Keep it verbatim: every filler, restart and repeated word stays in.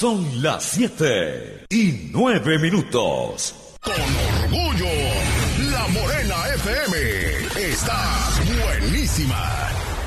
Son las siete y nueve minutos. Con orgullo, La Morena F M está buenísima.